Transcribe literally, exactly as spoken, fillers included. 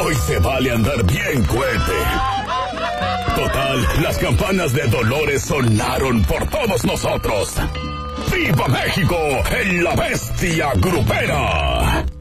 Hoy se vale andar bien cohete. Total, las campanas de Dolores sonaron por todos nosotros. ¡Viva México en la bestia grupera!